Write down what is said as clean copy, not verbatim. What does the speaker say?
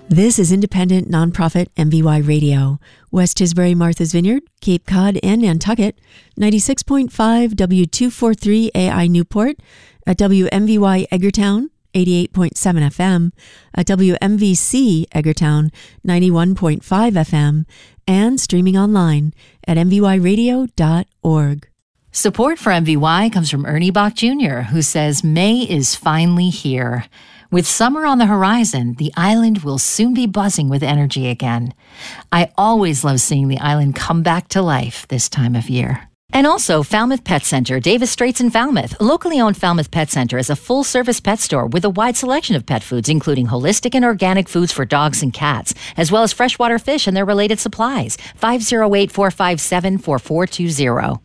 This is independent nonprofit MVY Radio. West Tisbury, Martha's Vineyard, Cape Cod, and Nantucket. 96.5 W243 AI Newport. At WMVY Edgartown, 88.7 FM. At WMVC Edgartown, 91.5 FM. And streaming online at mvyradio.org. Support for MVY comes from Ernie Bach Jr., who says May is finally here. With summer on the horizon, the island will soon be buzzing with energy again. I always love seeing the island come back to life this time of year. And also, Falmouth Pet Center, Davis Straits in Falmouth. Locally owned Falmouth Pet Center is a full-service pet store with a wide selection of pet foods, including holistic and organic foods for dogs and cats, as well as freshwater fish and their related supplies. 508-457-4420.